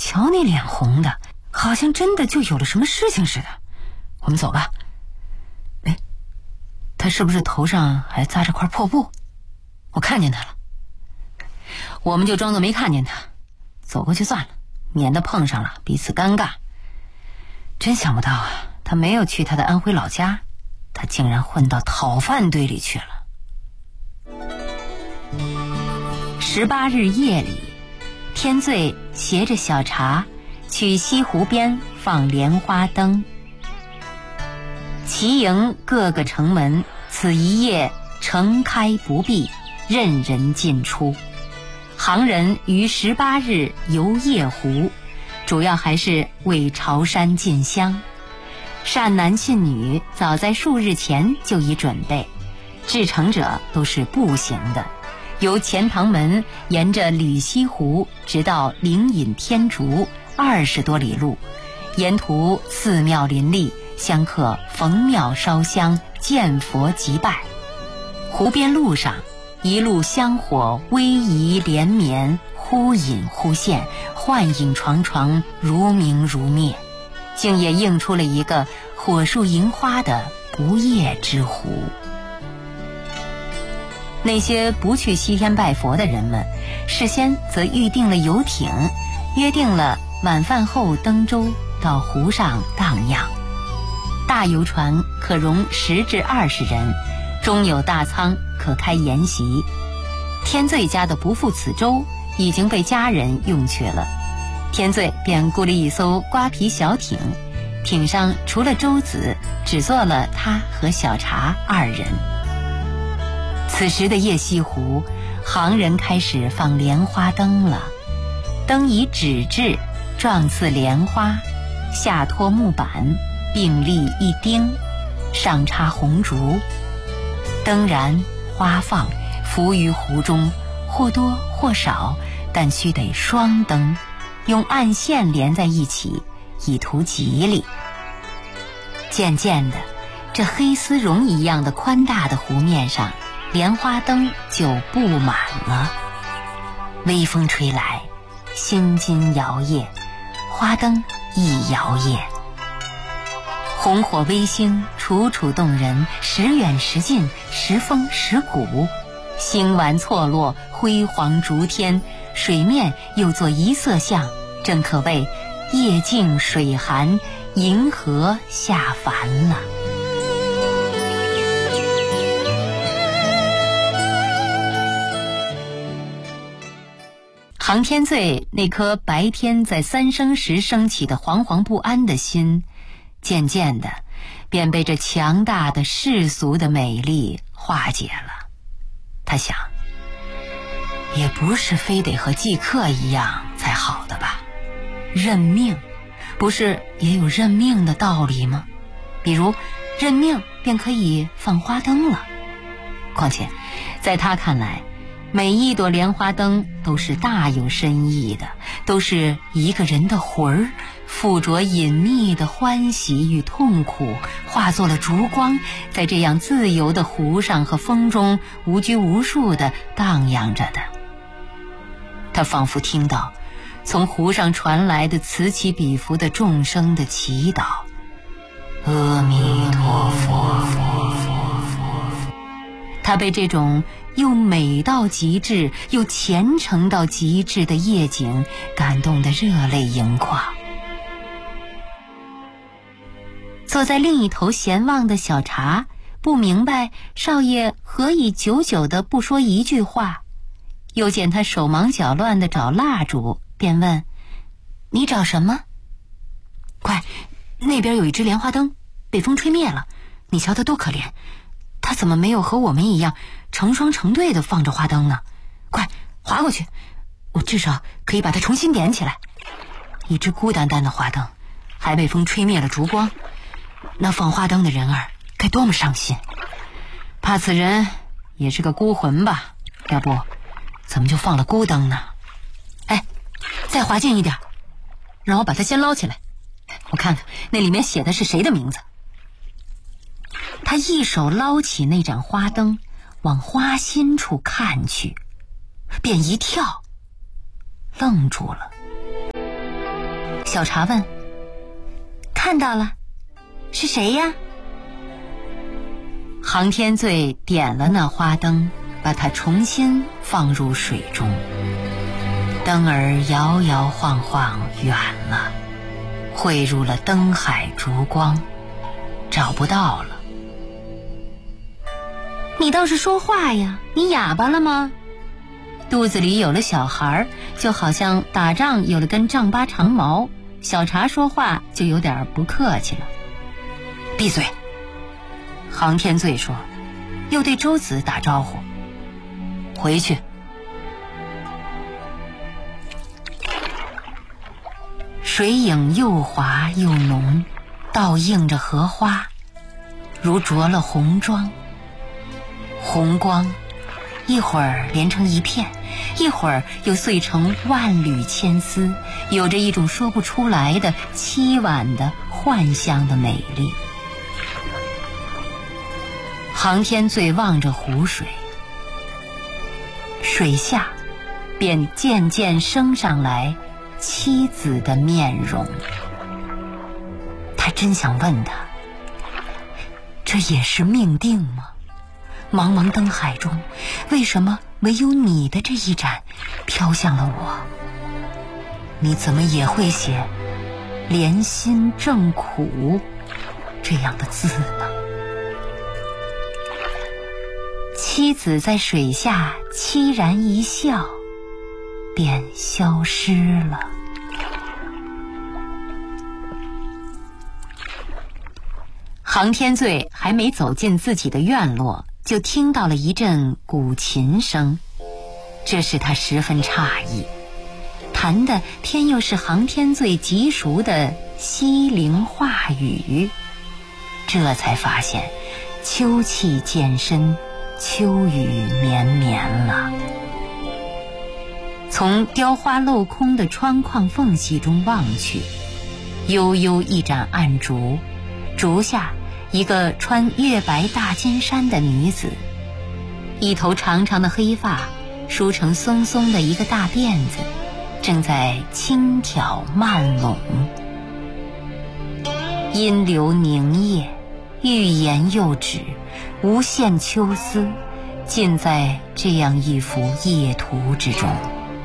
瞧你脸红的，好像真的就有了什么事情似的。我们走吧。哎，他是不是头上还扎着块破布？我看见他了。我们就装作没看见他，走过去算了，免得碰上了彼此尴尬。真想不到啊，他没有去他的安徽老家，他竟然混到讨饭堆里去了。18日夜里，天醉携着小茶去西湖边放莲花灯。齐营各个城门，此一夜城开不闭，任人进出。行人于18日游夜湖，主要还是为朝山进香。善男信女早在数日前就已准备，至诚者都是步行的，由钱塘门沿着吕西湖直到灵隐天竺20多里路，沿途寺庙林立，香客逢庙烧香，见佛即拜。湖边路上一路香火逶迤连绵，忽隐忽现，幻影幢幢，如明如灭，竟也映出了一个火树银花的不夜之湖。那些不去西天拜佛的人们，事先则预定了游艇，约定了晚饭后登舟到湖上荡漾。大游船可容10至20人，中有大舱可开筵席。天醉家的不负此舟已经被家人用去了，天醉便雇了一艘瓜皮小艇，艇上除了舟子，只坐了他和小茶2人。此时的夜西湖，行人开始放莲花灯了，灯以纸质，状似莲花，下托木板，并立一钉，上插红烛，灯燃花放，浮于湖中，或多或少，但须得双灯，用暗线连在一起，以图吉利。渐渐的，这黑丝绒一样的宽大的湖面上，莲花灯就布满了。微风吹来，星津摇曳，花灯亦摇曳。红火微星，楚楚动人，时远时近，时风时古。星丸错落，辉煌逐天，水面又作一色相，正可谓夜静水寒，银河下凡了。杭天醉那颗白天在三生石升起的惶惶不安的心，渐渐的便被这强大的世俗的美丽化解了。他想，也不是非得和季客一样才好的吧，认命不是也有认命的道理吗？比如认命便可以放花灯了。况且在他看来，每一朵莲花灯都是大有深意的，都是一个人的魂儿，附着隐秘的欢喜与痛苦，化作了烛光，在这样自由的湖上和风中无拘无束地荡漾着的。他仿佛听到从湖上传来的此起彼伏的众生的祈祷，阿弥陀佛。他被这种又美到极致又虔诚到极致的夜景感动得热泪盈眶。坐在另一头闲望的小茶不明白少爷何以久久的不说一句话，又见他手忙脚乱地找蜡烛，便问：你找什么？快，那边有一只莲花灯被风吹灭了，你瞧他多可怜，他怎么没有和我们一样成双成对的放着花灯呢？快划过去，我至少可以把它重新点起来。一只孤单单的花灯还被风吹灭了烛光，那放花灯的人儿该多么伤心。怕此人也是个孤魂吧，要不怎么就放了孤灯呢？哎，再划近一点，让我把它先捞起来，我看看那里面写的是谁的名字。他一手捞起那盏花灯，往花心处看去，便一跳，愣住了。 小茶问：看到了，是谁呀？航天醉点了那花灯，把它重新放入水中。灯儿摇摇晃晃远了，汇入了灯海烛光，找不到了。你倒是说话呀，你哑巴了吗？肚子里有了小孩，就好像打仗有了根丈八长矛，小茶说话就有点不客气了。闭嘴！航天醉说，又对周子打招呼：回去。水影又滑又浓，倒映着荷花，如着了红妆。红光一会儿连成一片，一会儿又碎成万缕千丝，有着一种说不出来的凄婉的幻象的美丽。航天醉望着湖水，水下便渐渐升上来妻子的面容。他真想问他，这也是命定吗？茫茫灯海中，为什么唯有你的这一盏飘向了我？你怎么也会写怜心正苦这样的字呢？妻子在水下凄然一笑，便消失了。航天醉还没走进自己的院落，就听到了一阵古琴声，这使他十分诧异，弹的偏又是航天醉极熟的西陵话语。这才发现秋气渐深，秋雨绵绵了。从雕花镂空的窗框缝隙中望去，悠悠一盏暗烛，烛下一个穿月白大金衫的女子，一头长长的黑发梳成松松的一个大辫子，正在轻挑慢拢。音流凝噎，欲言又止，无限秋思尽在这样一幅夜图之中。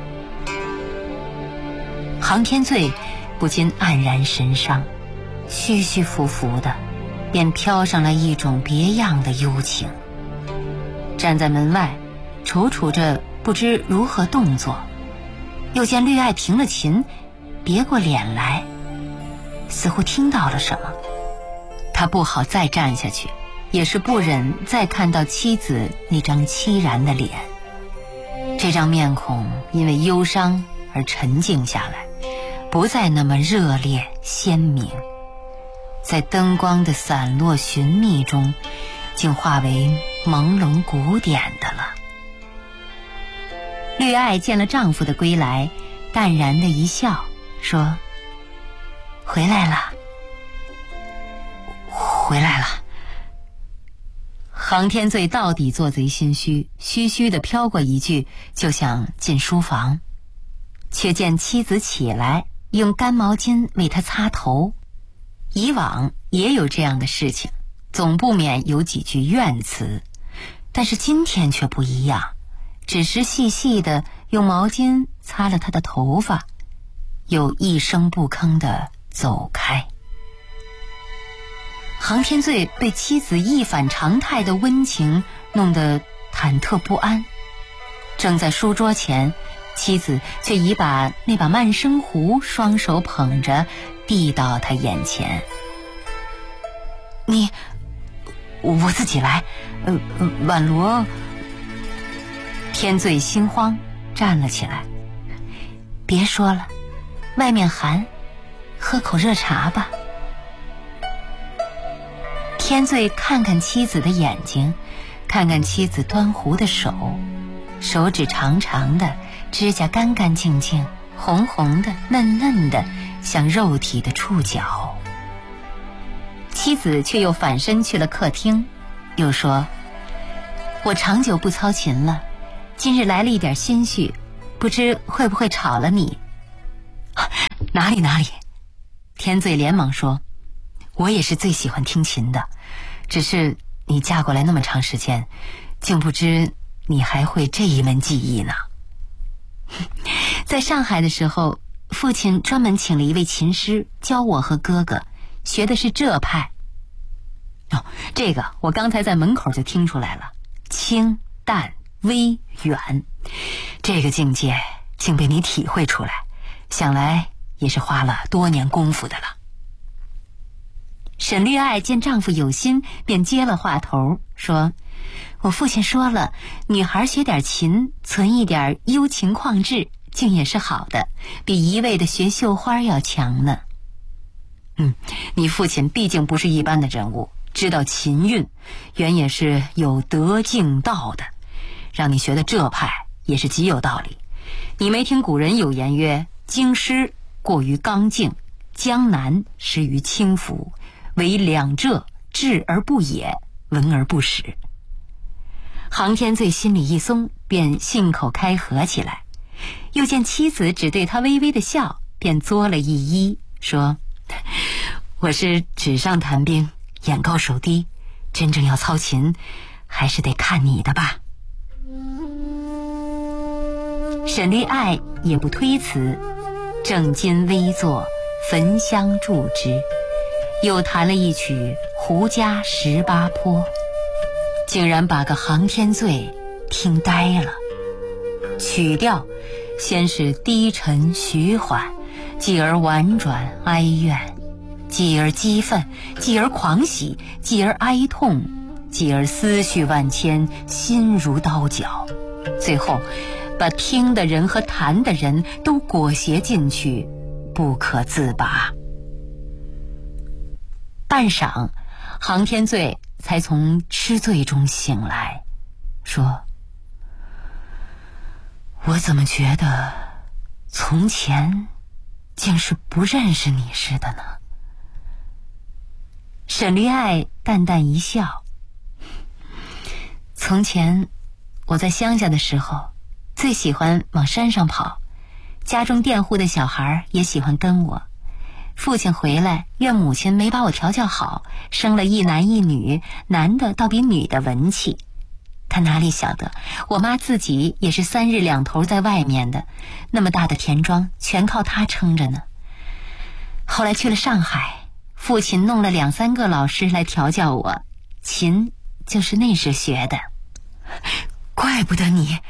航天醉不禁黯然神伤，虚虚浮浮的便飘上了一种别样的幽情。站在门外踌躇着不知如何动作，又见绿爱停了琴，别过脸来，似乎听到了什么。他不好再站下去，也是不忍再看到妻子那张凄然的脸。这张面孔因为忧伤而沉静下来，不再那么热烈鲜明，在灯光的散落寻觅中，竟化为朦胧古典的了。绿爱见了丈夫的归来，淡然的一笑，说：回来了，回来了。航天醉到底做贼心虚，虚虚的飘过一句，就想进书房，却见妻子起来，用干毛巾为他擦头。以往也有这样的事情，总不免有几句怨词，但是今天却不一样，只是细细的用毛巾擦了他的头发，又一声不吭地走开。航天醉被妻子一反常态的温情弄得忐忑不安，正在书桌前，妻子却已把那把慢生壶双手捧着递到他眼前。我自己来，婉罗。天醉心慌，站了起来。别说了，外面寒，喝口热茶吧。天醉看看妻子的眼睛，看看妻子端壶的手，手指长长的，指甲干干净净，红红的，嫩嫩的，像肉体的触角。妻子却又反身去了客厅，又说：我长久不操琴了，今日来了一点心绪，不知会不会吵了你。哪里， 天醉连忙说：“我也是最喜欢听琴的，只是你嫁过来那么长时间，竟不知你还会这一门技艺呢。”在上海的时候，父亲专门请了一位琴师教我和哥哥，学的是浙派。这个我刚才在门口就听出来了，清淡微远，这个境界竟被你体会出来，想来也是花了多年功夫的了。沈绿爱见丈夫有心，便接了话头，说：“我父亲说了，女孩学点琴，存一点幽情旷志，竟也是好的，比一味的学绣花要强呢。”你父亲毕竟不是一般的人物，知道琴韵，原也是有德敬道的，让你学的浙派也是极有道理。你没听古人有言曰：“京师过于刚劲，江南失于轻浮，唯两浙质而不野，文而不始。”杭天醉心里一松，便信口开河起来。又见妻子只对他微微的笑，便作了一揖，说：“我是纸上谈兵，眼高手低，真正要操琴，还是得看你的吧。”沈绿爱也不推辞，正襟危坐，焚香祝之，又弹了一曲《胡笳十八坡》，竟然把个杭天醉听呆了。曲调先是低沉徐缓，继而婉转哀怨，继而激愤，继而狂喜，继而哀痛，继而思绪万千，心如刀绞，最后把听的人和弹的人都裹挟进去，不可自拔。半晌，杭天醉才从痴醉中醒来，说：“我怎么觉得从前竟是不认识你似的呢？”沈绿爱淡淡一笑：“从前我在乡下的时候，最喜欢往山上跑，家中佃户的小孩也喜欢跟我。父亲回来，怨母亲没把我调教好，生了一男一女，男的倒比女的文气。他哪里晓得，我妈自己也是3日2头在外面的，那么大的田庄全靠她撑着呢。后来去了上海，父亲弄了2、3个老师来调教我，琴就是那时学的。怪不得你。”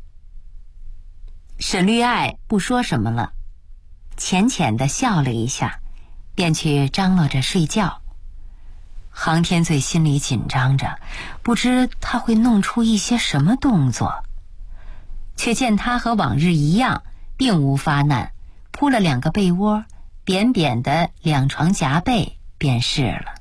沈绿爱不说什么了，浅浅地笑了一下，便去张罗着睡觉。杭天醉心里紧张着，不知他会弄出一些什么动作，却见他和往日一样，并无发难，铺了2个被窝，扁扁的2床夹被便是了。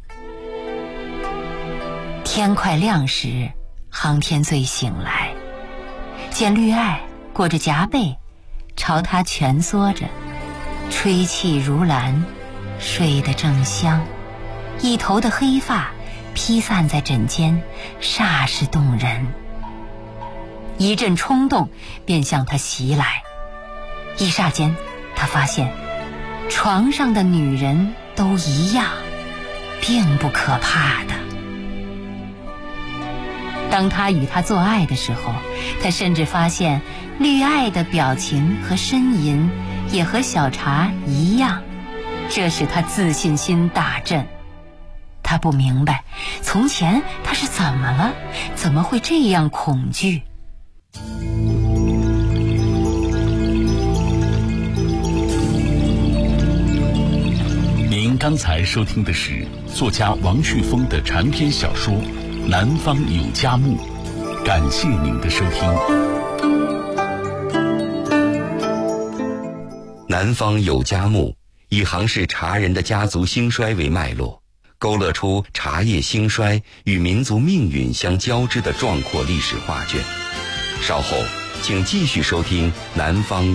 天快亮时，杭天醉醒来，见绿爱裹着夹被，朝他蜷缩着，吹气如兰，睡得正香，一头的黑发披散在枕间，煞是动人。一阵冲动便向他袭来，一霎间他发现床上的女人都一样，并不可怕的。当他与她做爱的时候，他甚至发现绿爱的表情和呻吟也和小茶一样，这使他自信心大振。他不明白，从前他是怎么了，怎么会这样恐惧？ 您刚才收听的是作家王旭峰的长篇小说《南方有佳木》，感谢您的收听。 南方有佳木以杭氏茶人的家族兴衰为脉络，勾勒出茶叶兴衰与民族命运相交织的壮阔历史画卷。稍后请继续收听南方